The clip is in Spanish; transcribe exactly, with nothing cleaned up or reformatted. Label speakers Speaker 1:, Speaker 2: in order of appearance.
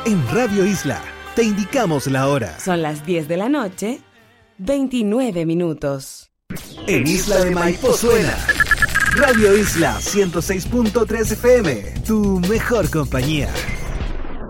Speaker 1: En Radio Isla te indicamos la hora.
Speaker 2: Son las diez de la noche, veintinueve minutos.
Speaker 1: En Isla de Maipo suena Radio Isla ciento seis punto tres F M, tu mejor compañía.